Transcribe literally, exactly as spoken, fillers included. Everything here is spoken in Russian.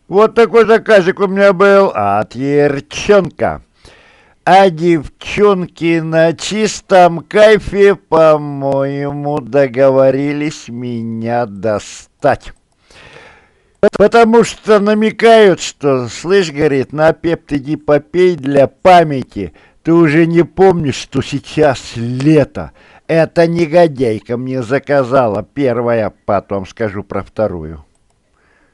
Вот такой заказик у меня был от Ерчонка. А девчонки на чистом кайфе, по-моему, договорились меня достать. Потому что намекают, что, слышь, говорит, на пеп иди попей для памяти. Ты уже не помнишь, что сейчас лето. Эта негодяйка мне заказала первая, потом скажу про вторую.